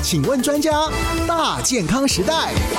请问专家，大健康时代。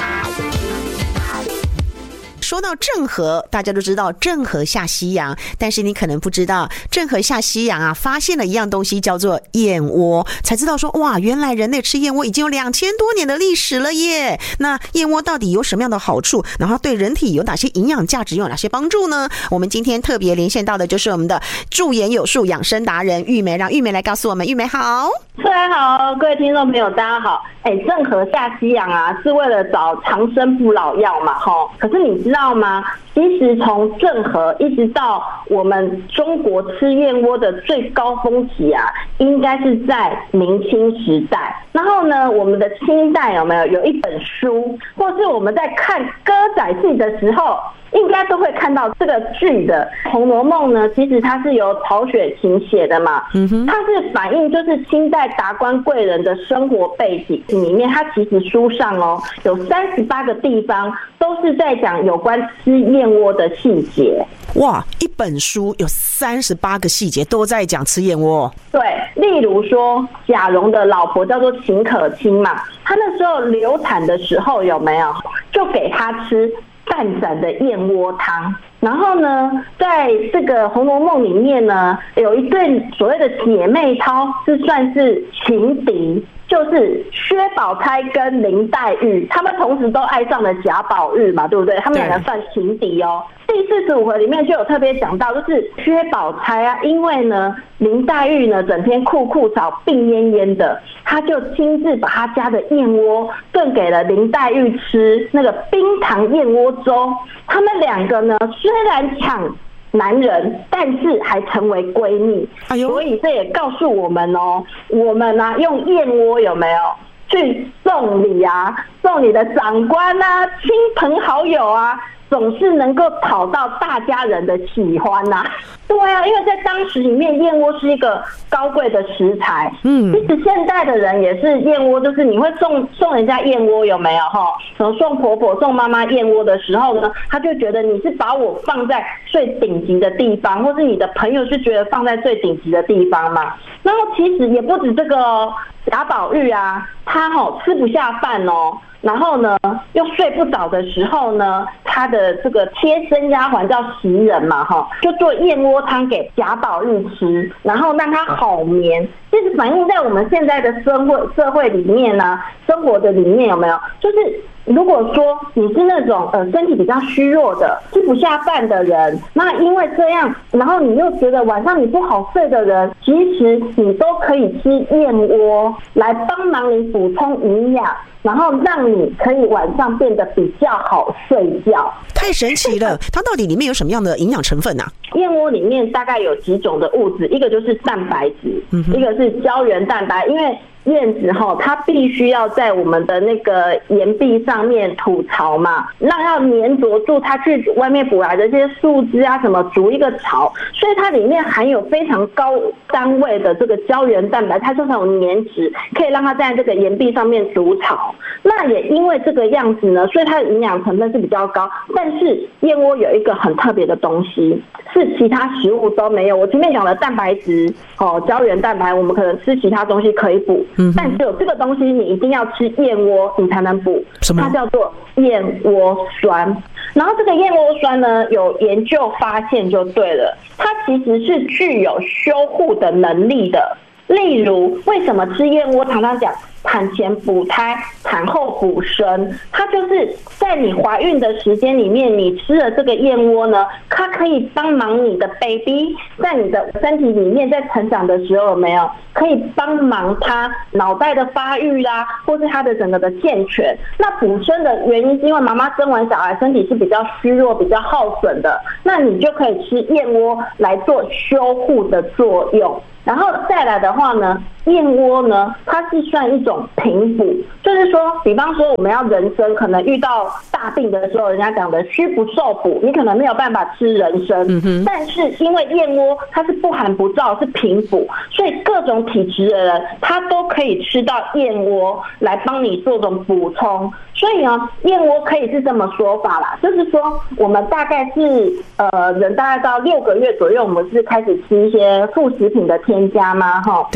说到郑和，大家都知道郑和下西洋，但是你可能不知道，郑和下西洋啊，发现了一样东西叫做燕窝，才知道说哇，原来人类吃燕窝已经有2000多年的历史了耶。那燕窝到底有什么样的好处？然后对人体有哪些营养价值，有哪些帮助呢？我们今天特别连线到的就是我们的驻颜有术养生达人玉梅，让玉梅来告诉我们。玉梅好。 大家好，各位听众朋友，大家好。郑和下西洋啊，是为了找长生不老药嘛，可是你知道吗？其实从郑和一直到我们中国吃燕窝的最高峰期啊，应该是在明清时代。然后呢，我们的清代有一本书，或是我们在看歌仔戏的时候，应该都会看到这个剧的《红楼梦》呢，其实它是由曹雪芹写的嘛，它是反映就是清代达官贵人的生活背景里面，它其实书上有38个地方都是在讲有关吃燕窝的细节。 哇，一本书有38个细节都在讲吃燕窝。 对，例如说贾蓉的老婆叫做秦可卿嘛，她那时候流产的时候就给她吃半盏的燕窝汤。然后呢，在这个《红楼梦》里面呢，有一对所谓的姐妹淘是算是情敌，就是薛宝钗跟林黛玉，他们同时都爱上了贾宝玉嘛，对不对？他们两个算情敌哦。第45回里面就有特别讲到，就是薛宝钗啊，因为呢林黛玉呢整天酷酷吵病恹恹的，他就亲自把他家的燕窝炖给了林黛玉吃，那个冰糖燕窝粥。他们两个呢虽然抢男人，但是还成为闺蜜。所以这也告诉我们我们用燕窝去送礼啊，送你的长官啊、亲朋好友啊，总是能够讨到大家人的喜欢呐。对啊，因为在当时里面，燕窝是一个高贵的食材。其实现代的人也是燕窝，就是你会送人家燕窝送婆婆、送妈妈燕窝的时候呢，他就觉得你是把我放在最顶级的地方，或是你的朋友是觉得放在最顶级的地方嘛。然后其实也不止这个贾宝玉啊，他吃不下饭然后呢又睡不着的时候呢，他的这个贴身丫鬟叫袭人嘛就做燕窝汤给贾宝玉吃，然后让他好眠。其实反映在我们现在的社会里面呢，生活的里面就是如果说你是那种身体比较虚弱的、吃不下饭的人，那因为这样，然后你又觉得晚上你不好睡的人，其实你都可以吃燕窝来帮忙你补充营养，然后让你可以晚上变得比较好睡觉。 太神奇了！它到底里面有什么样的营养成分啊？ 燕窝里面大概有几种的物质，一个就是蛋白质，一个是胶原蛋白，因为燕子它必须要在我们的那个岩壁上面吐槽嘛，让要粘着住它去外面捕来的这些树枝啊什么筑一个巢，所以它里面含有非常高单位的这个胶原蛋白，它就是有粘质，可以让它在这个岩壁上面筑巢。那也因为这个样子呢，所以它的营养成分是比较高。但是燕窝有一个很特别的东西，是其他食物都没有。我前面讲的蛋白质胶原蛋白，我们可能吃其他东西可以补，但只有这个东西你一定要吃燕窝你才能补，它叫做燕窝酸。然后这个燕窝酸呢，有研究发现就对了，它其实是具有修护的能力的。例如为什么吃燕窝常常讲产前补胎、产后补生，它就是在你怀孕的时间里面，你吃了这个燕窝呢，它可以帮忙你的 baby 在你的身体里面在成长的时候可以帮忙他脑袋的发育啦，或是他的整个的健全。那补生的原因是因为妈妈生完小孩身体是比较虚弱、比较耗损的，那你就可以吃燕窝来做修护的作用。然后再来的话呢，燕窝呢，它是算一种平补，就是说，比方说我们要人参，可能遇到大病的时候，人家讲的虚不受补，你可能没有办法吃人参，但是因为燕窝它是不寒不燥，是平补，所以各种体质的人他都可以吃到燕窝来帮你做种补充。所以呢，燕窝可以是这么说法啦，就是说我们大概是人大概到6个月左右，我们是开始吃一些副食品的添加嘛， 对， 在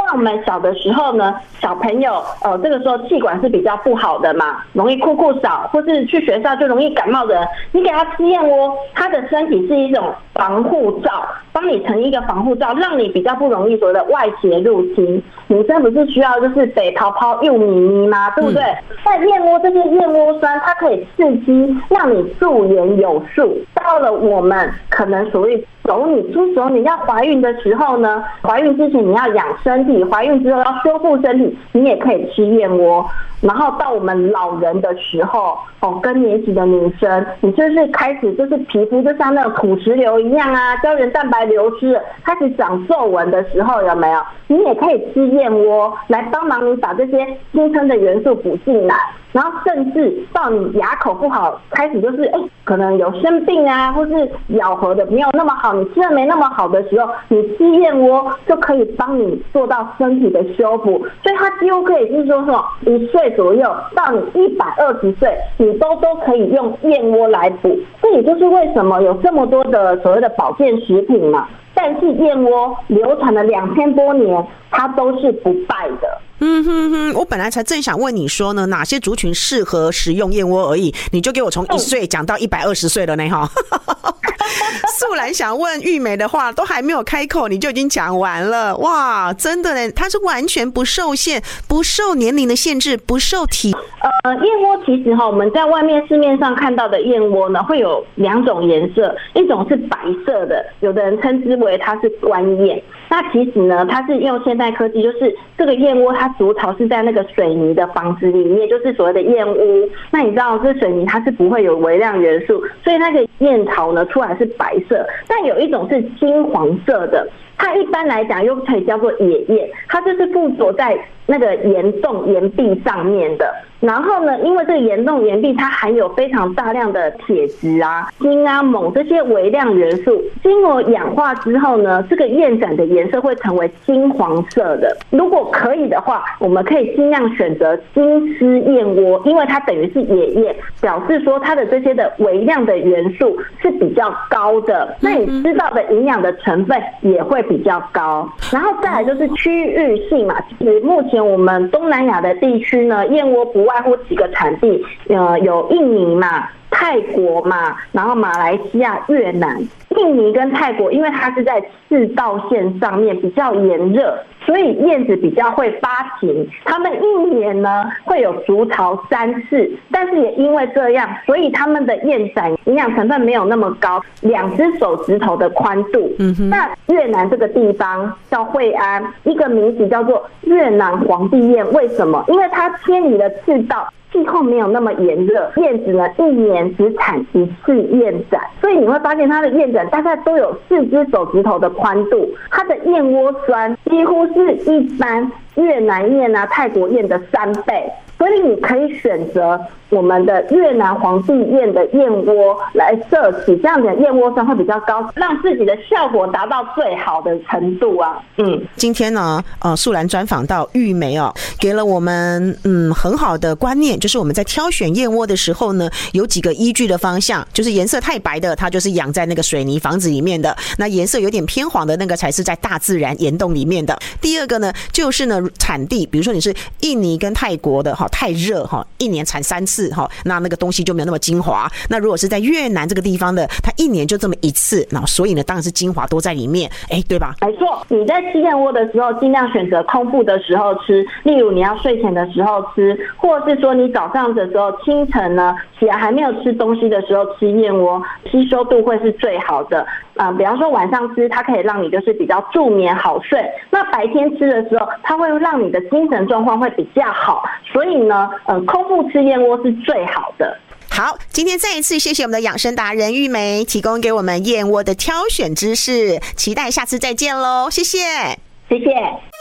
像我们小的时候呢，小朋友这个时候气管是比较不好的嘛，容易酷少，或是去学校就容易感冒的人，你给他吃燕窝，他的身体是一种防护罩，帮你成一个防护罩，让你比较不容易所谓的外邪入侵。女生不是需要就是北泡泡又咪咪吗？对不对？在燕窝这些燕窝酸，它可以刺激，让你驻颜有术。到了我们可能所谓新手女要怀孕的时候呢，怀孕之前你要养身体，怀孕之后要修复身体，你也可以吃燕窝。然后到我们老人的时候，更年期的女生，你就是开始就是皮肤就像那种土石流一样啊，胶原蛋白流失，开始长皱纹的时候，有没有？你也可以吃燕窝来帮忙你把这些新生的元素补进来。然后甚至到你牙口不好，开始就是可能有生病啊，或是咬合的没有那么好，你吃的没那么好的时候，你吃燕窝就可以帮你做到身体的修补。所以它几乎可以是说什么1岁左右到你120岁，你都可以用燕窝来补。这也就是为什么有这么多的所谓的保健食品嘛。但是燕窝流传了2000多年，它都是不败的。 我本来才正想问你说呢，哪些族群适合食用燕窝而已，你就给我从1岁讲到120岁了呢哈。素兰想问玉梅的话，都还没有开口，你就已经讲完了，哇，真的呢，它是完全不受限，不受年龄的限制，不受体。 燕窝其实我们在外面市面上看到的燕窝呢，会有2种颜色，一种是白色的，有的人称之为它是官燕。那其实呢，它是用现代科技，就是这个燕窝它筑巢是在那个水泥的房子里面，就是所谓的燕屋。那你知道这水泥它是不会有微量元素，所以那个燕巢呢出来是白色。但有一种是金黄色的，它一般来讲又可以叫做野燕，它就是附着在那个岩洞岩壁上面的。然后呢，因为这个岩洞岩壁它含有非常大量的铁质啊、锌啊、锰这些微量元素，经过氧化之后呢，这个燕盏的颜色会成为金黄色的。如果可以的话，我们可以尽量选择金丝燕窝，因为它等于是野燕，表示说它的这些的微量的元素是比较高的，那你吃到的营养的成分也会比较高。然后再来就是区域性嘛，其实目前我们东南亚的地区呢，燕窝不外乎几个产地，有印尼嘛、泰国嘛，然后马来西亚、越南。印尼跟泰国因为它是在赤道线上面比较炎热，所以燕子比较会发情，他们一年呢会有筑巢3次，但是也因为这样，所以他们的燕盏营养成分没有那么高，2只手指头的宽度。那越南这个地方叫惠安，一个名字叫做越南皇帝燕，为什么？因为它偏离了赤道，气候没有那么炎热，燕子呢1年只产1次燕盏，所以你会发现它的燕盏大概都有4只手指头的宽度，它的燕窝酸几乎是一般越南燕啊、泰国燕的3倍。所以你可以选择我们的越南皇帝燕的燕窝来摄取，这样的燕窝酸会比较高，让自己的效果达到最好的程度啊。 今天呢，素兰专访到玉梅给了我们很好的观念，就是我们在挑选燕窝的时候呢，有几个依据的方向，就是颜色太白的，它就是养在那个水泥房子里面的；那颜色有点偏黄的那个才是在大自然岩洞里面的。第二个呢，就是呢产地，比如说你是印尼跟泰国的太热1年产3次那个东西就没有那么精华。那如果是在越南这个地方的，它1年就这么1次，那所以呢当然是精华多在里面，对吧？ 没错，你在吃燕窝的时候尽量选择空腹的时候吃，例如你要睡前的时候吃，或者是说你早上的时候清晨呢起来还没有吃东西的时候吃燕窝，吸收度会是最好的。比方说晚上吃，它可以让你就是比较助眠好睡，那白天吃的时候它会让你的精神状况会比较好，所以呢空腹吃燕窝是最好的。 好，今天再一次谢谢我们的养生达人玉梅提供给我们燕窝的挑选知识，期待下次再见咯，谢谢。 谢谢。